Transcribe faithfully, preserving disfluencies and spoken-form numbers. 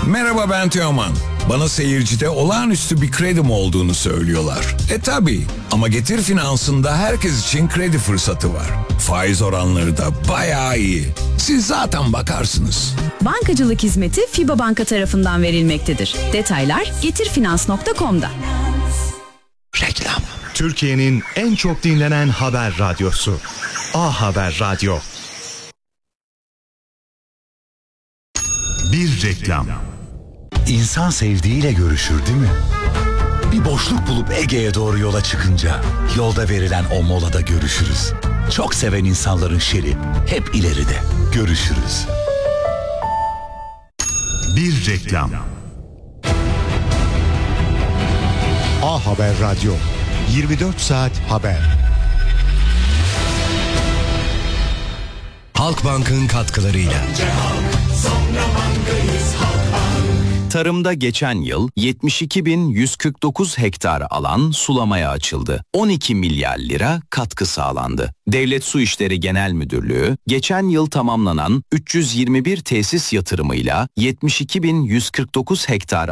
Merhaba, ben Teoman. Bana seyircide olağanüstü bir kredim olduğunu söylüyorlar. E tabi, ama Getir Finans'ında herkes için kredi fırsatı var. Faiz oranları da bayağı iyi. Siz zaten bakarsınız. Bankacılık hizmeti FİBA Banka tarafından verilmektedir. Detaylar getirfinans nokta com'da. Reklam. Türkiye'nin en çok dinlenen haber radyosu. A Haber Radyo. Bir reklam. İnsan sevdiğiyle görüşür değil mi? Bir boşluk bulup Ege'ye doğru yola çıkınca yolda verilen o molada görüşürüz. Çok seven insanların şeri hep ileride. Görüşürüz. Bir reklam. A Haber Radyo. yirmi dört saat haber. Halkbank'ın katkılarıyla. Tarımda geçen yıl yetmiş iki bin yüz kırk dokuz hektar alan sulamaya açıldı. on iki milyar lira katkı sağlandı. Devlet Su İşleri Genel Müdürlüğü, geçen yıl tamamlanan üç yüz yirmi bir tesis yatırımıyla yetmiş iki bin yüz kırk dokuz hektar